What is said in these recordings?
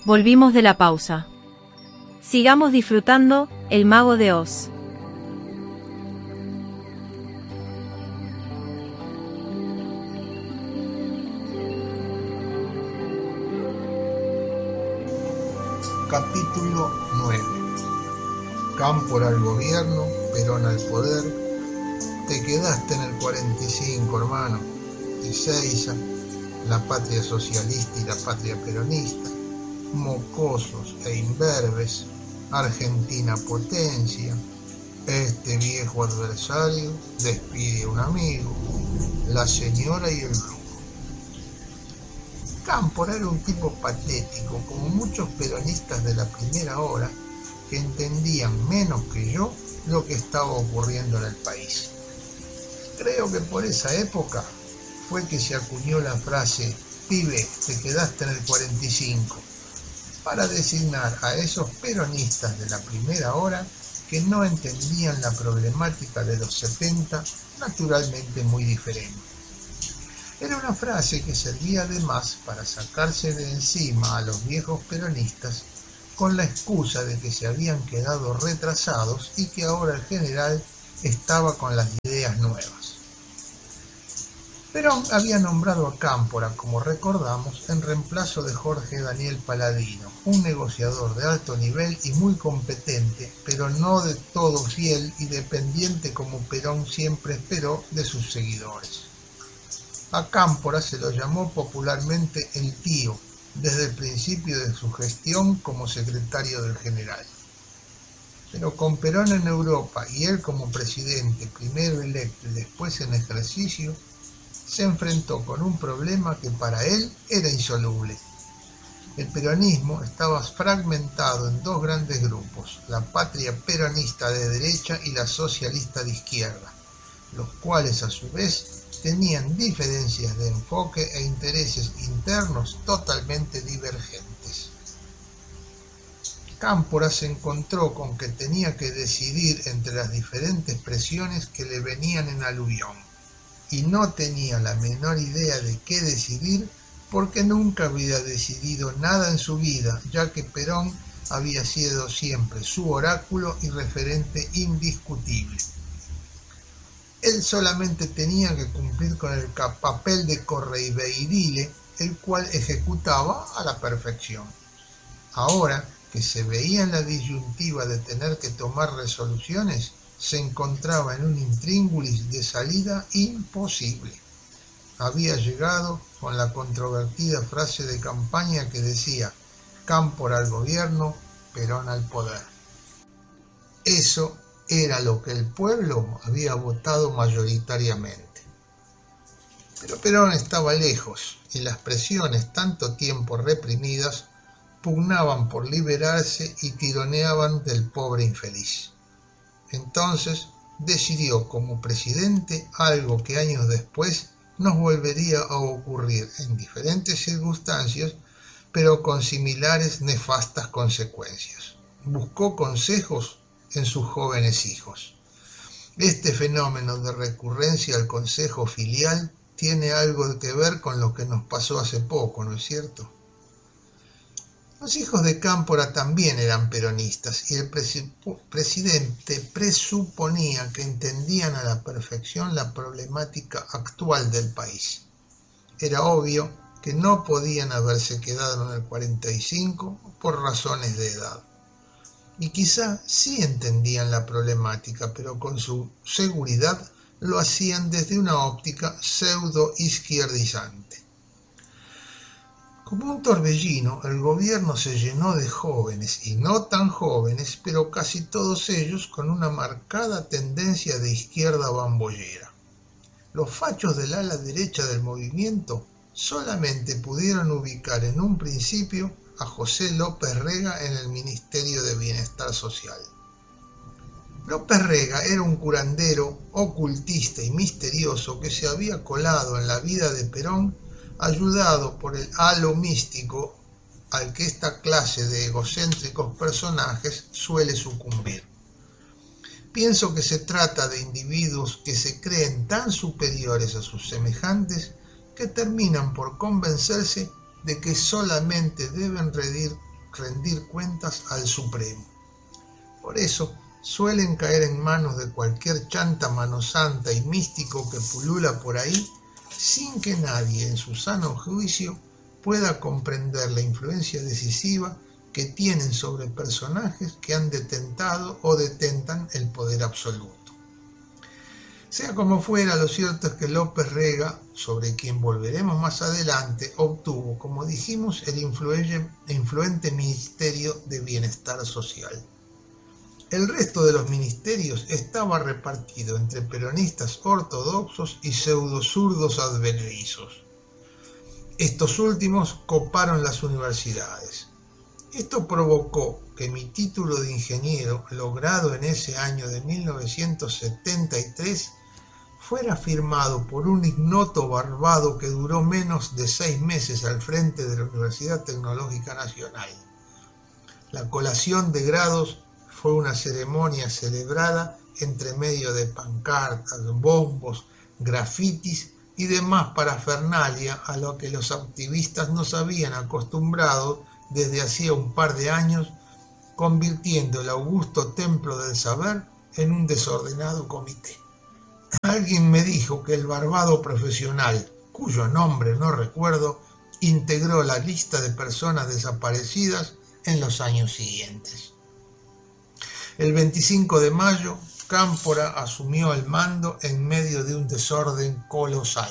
Volvimos de la pausa. Sigamos disfrutando El Mago de Oz. Capítulo 9. Cámpora al gobierno, Perón al poder. Te quedaste en el 45, hermano. Ezeiza, la patria socialista y la patria peronista. Mocosos e imberbes, Argentina potencia. Este viejo adversario despide a un amigo, la señora y el brujo. Cámpora era un tipo patético, como muchos peronistas de la primera hora, que entendían menos que yo lo que estaba ocurriendo en el país. Creo que por esa época fue que se acuñó la frase «Pibe, te quedaste en el 45», para designar a esos peronistas de la primera hora que no entendían la problemática de los 70, naturalmente muy diferente. Era una frase que servía además para sacarse de encima a los viejos peronistas con la excusa de que se habían quedado retrasados y que ahora el general estaba con las ideas nuevas. Perón había nombrado a Cámpora, como recordamos, en reemplazo de Jorge Daniel Paladino, un negociador de alto nivel y muy competente, pero no de todo fiel y dependiente como Perón siempre esperó de sus seguidores. A Cámpora se lo llamó popularmente el tío, desde el principio de su gestión como secretario del general. Pero con Perón en Europa y él como presidente, primero electo y después en ejercicio, se enfrentó con un problema que para él era insoluble. El peronismo estaba fragmentado en dos grandes grupos, la patria peronista de derecha y la socialista de izquierda, los cuales a su vez tenían diferencias de enfoque e intereses internos totalmente divergentes. Cámpora se encontró con que tenía que decidir entre las diferentes presiones que le venían en aluvión, y no tenía la menor idea de qué decidir porque nunca había decidido nada en su vida, ya que Perón había sido siempre su oráculo y referente indiscutible. Él solamente tenía que cumplir con el papel de correveidile, el cual ejecutaba a la perfección. Ahora que se veía en la disyuntiva de tener que tomar resoluciones, se encontraba en un intríngulis de salida imposible. Había llegado con la controvertida frase de campaña que decía «Cámpora al gobierno, Perón al poder». Eso era lo que el pueblo había votado mayoritariamente. Pero Perón estaba lejos y las presiones tanto tiempo reprimidas pugnaban por liberarse y tironeaban del pobre infeliz. Entonces decidió como presidente algo que años después nos volvería a ocurrir en diferentes circunstancias, pero con similares nefastas consecuencias. Buscó consejos en sus jóvenes hijos. Este fenómeno de recurrencia al consejo filial tiene algo que ver con lo que nos pasó hace poco, ¿no es cierto? Los hijos de Cámpora también eran peronistas y el presidente presuponía que entendían a la perfección la problemática actual del país. Era obvio que no podían haberse quedado en el 45 por razones de edad. Y quizá sí entendían la problemática, pero con su seguridad lo hacían desde una óptica pseudo-izquierdizante. Como un torbellino, el gobierno se llenó de jóvenes y no tan jóvenes, pero casi todos ellos con una marcada tendencia de izquierda bambollera. Los fachos del ala derecha del movimiento solamente pudieron ubicar en un principio a José López Rega en el Ministerio de Bienestar Social. López Rega era un curandero, ocultista y misterioso que se había colado en la vida de Perón, ayudado por el halo místico al que esta clase de egocéntricos personajes suele sucumbir. Pienso que se trata de individuos que se creen tan superiores a sus semejantes que terminan por convencerse de que solamente deben rendir cuentas al Supremo. Por eso suelen caer en manos de cualquier chanta manosanta y místico que pulula por ahí, sin que nadie en su sano juicio pueda comprender la influencia decisiva que tienen sobre personajes que han detentado o detentan el poder absoluto. Sea como fuera, lo cierto es que López Rega, sobre quien volveremos más adelante, obtuvo, como dijimos, el influente Ministerio de Bienestar Social. El resto de los ministerios estaba repartido entre peronistas ortodoxos y pseudozurdos advenedizos. Estos últimos coparon las universidades. Esto provocó que mi título de ingeniero, logrado en ese año de 1973, fuera firmado por un ignoto barbado que duró menos de 6 meses al frente de la Universidad Tecnológica Nacional. La colación de grados fue una ceremonia celebrada entre medio de pancartas, bombos, grafitis y demás parafernalia a lo que los activistas nos habían acostumbrado desde hacía un par de años, convirtiendo el augusto templo del saber en un desordenado comité. Alguien me dijo que el barbado profesional, cuyo nombre no recuerdo, integró la lista de personas desaparecidas en los años siguientes. El 25 de mayo, Cámpora asumió el mando en medio de un desorden colosal.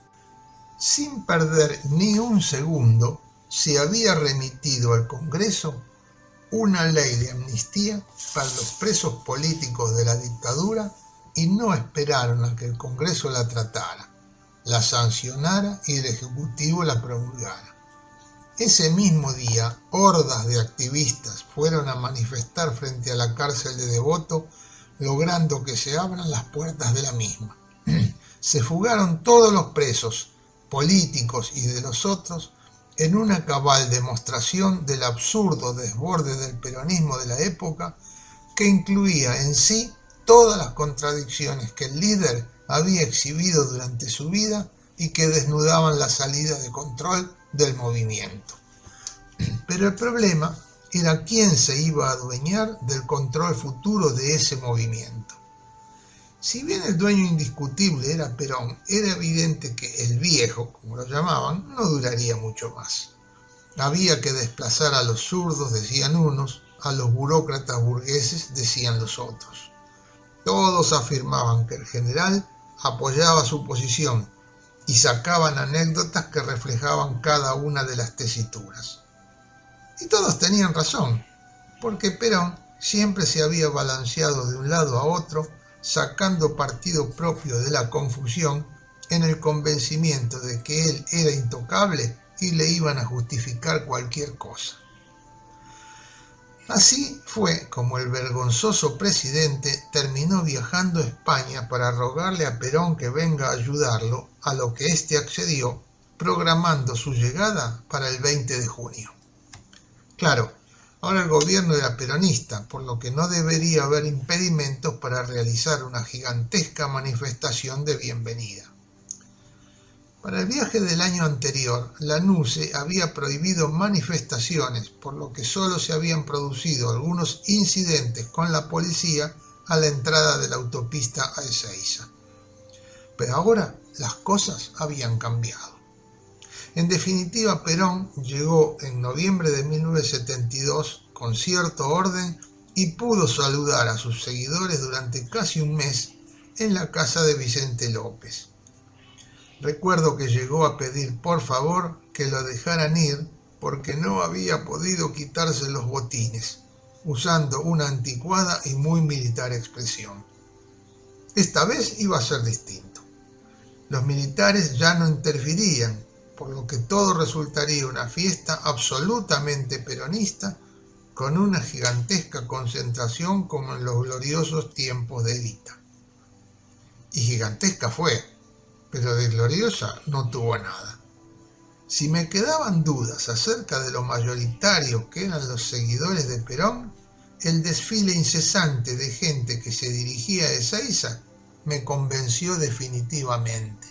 Sin perder ni un segundo, se había remitido al Congreso una ley de amnistía para los presos políticos de la dictadura y no esperaron a que el Congreso la tratara, la sancionara y el Ejecutivo la promulgara. Ese mismo día, hordas de activistas fueron a manifestar frente a la cárcel de Devoto, logrando que se abran las puertas de la misma. Se fugaron todos los presos, políticos y de los otros, en una cabal demostración del absurdo desborde del peronismo de la época, que incluía en sí todas las contradicciones que el líder había exhibido durante su vida y que desnudaban la salida de control del movimiento. Pero el problema era quién se iba a adueñar del control futuro de ese movimiento. Si bien el dueño indiscutible era Perón, era evidente que el viejo, como lo llamaban, no duraría mucho más. Había que desplazar a los zurdos, decían unos, a los burócratas burgueses, decían los otros. Todos afirmaban que el general apoyaba su posición y sacaban anécdotas que reflejaban cada una de las tesituras. Y todos tenían razón, porque Perón siempre se había balanceado de un lado a otro, sacando partido propio de la confusión en el convencimiento de que él era intocable y le iban a justificar cualquier cosa. Así fue como el vergonzoso presidente terminó viajando a España para rogarle a Perón que venga a ayudarlo, a lo que éste accedió, programando su llegada para el 20 de junio. Claro, ahora el gobierno era peronista, por lo que no debería haber impedimentos para realizar una gigantesca manifestación de bienvenida. Para el viaje del año anterior, la NUCE había prohibido manifestaciones, por lo que solo se habían producido algunos incidentes con la policía a la entrada de la autopista a Ezeiza. Pero ahora las cosas habían cambiado. En definitiva, Perón llegó en noviembre de 1972 con cierto orden y pudo saludar a sus seguidores durante casi un mes en la casa de Vicente López. Recuerdo que llegó a pedir por favor que lo dejaran ir porque no había podido quitarse los botines, usando una anticuada y muy militar expresión. Esta vez iba a ser distinto. Los militares ya no interferían, por lo que todo resultaría una fiesta absolutamente peronista con una gigantesca concentración como en los gloriosos tiempos de Evita. Y gigantesca fue, pero de gloriosa no tuvo nada. Si me quedaban dudas acerca de lo mayoritarios que eran los seguidores de Perón, el desfile incesante de gente que se dirigía a Ezeiza me convenció definitivamente.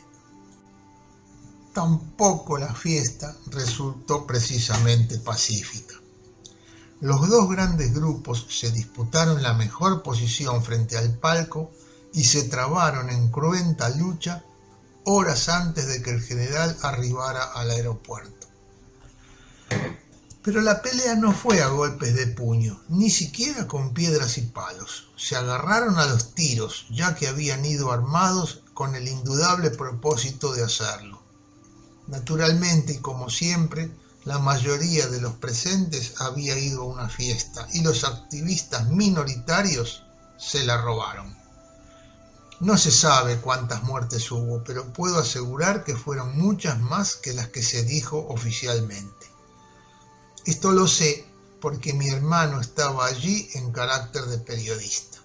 Tampoco la fiesta resultó precisamente pacífica. Los dos grandes grupos se disputaron la mejor posición frente al palco y se trabaron en cruenta lucha horas antes de que el general arribara al aeropuerto. Pero la pelea no fue a golpes de puño, ni siquiera con piedras y palos. Se agarraron a los tiros, ya que habían ido armados con el indudable propósito de hacerlo. Naturalmente, y como siempre, la mayoría de los presentes había ido a una fiesta y los activistas minoritarios se la robaron. No se sabe cuántas muertes hubo, pero puedo asegurar que fueron muchas más que las que se dijo oficialmente. Esto lo sé porque mi hermano estaba allí en carácter de periodista.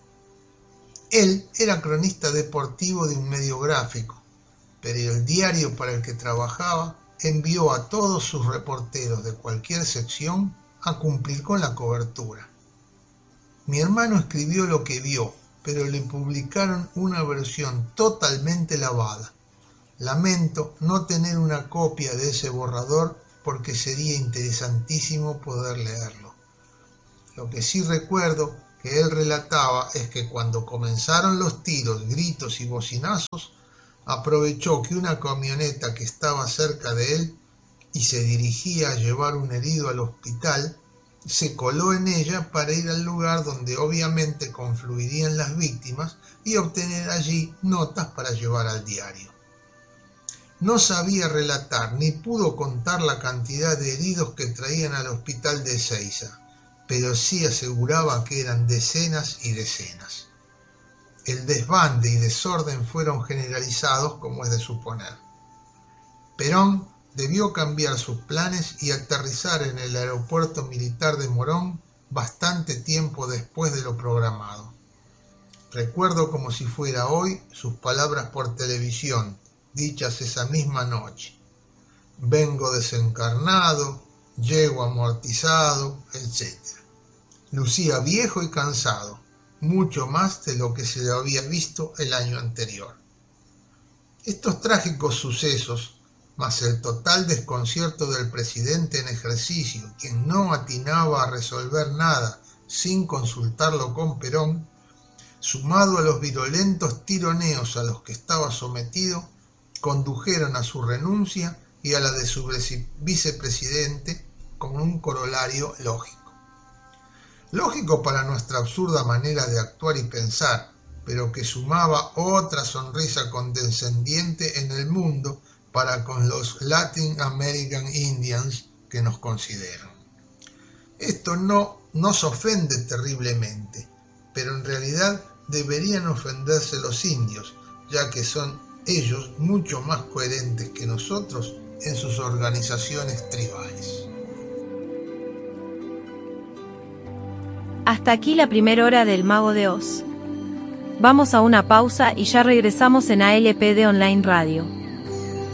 Él era cronista deportivo de un medio gráfico, pero el diario para el que trabajaba envió a todos sus reporteros de cualquier sección a cumplir con la cobertura. Mi hermano escribió lo que vio, pero le publicaron una versión totalmente lavada. Lamento no tener una copia de ese borrador porque sería interesantísimo poder leerlo. Lo que sí recuerdo que él relataba es que cuando comenzaron los tiros, gritos y bocinazos, aprovechó que una camioneta que estaba cerca de él y se dirigía a llevar un herido al hospital, se coló en ella para ir al lugar donde obviamente confluirían las víctimas y obtener allí notas para llevar al diario. No sabía relatar ni pudo contar la cantidad de heridos que traían al hospital de Ezeiza, pero sí aseguraba que eran decenas y decenas. El desbande y desorden fueron generalizados, como es de suponer. Perón debió cambiar sus planes y aterrizar en el aeropuerto militar de Morón bastante tiempo después de lo programado. Recuerdo como si fuera hoy sus palabras por televisión, dichas esa misma noche. Vengo desencarnado, llego amortizado, etc. Lucía viejo y cansado, mucho más de lo que se le había visto el año anterior. Estos trágicos sucesos, más el total desconcierto del presidente en ejercicio, quien no atinaba a resolver nada sin consultarlo con Perón, sumado a los virulentos tironeos a los que estaba sometido, condujeron a su renuncia y a la de su vicepresidente con un corolario lógico. Lógico para nuestra absurda manera de actuar y pensar, pero que sumaba otra sonrisa condescendiente en el mundo para con los Latin American Indians que nos consideran. Esto no nos ofende terriblemente, pero en realidad deberían ofenderse los indios, ya que son ellos mucho más coherentes que nosotros en sus organizaciones tribales. Hasta aquí la primera hora del Mago de Oz. Vamos a una pausa y ya regresamos en ALPD Online Radio.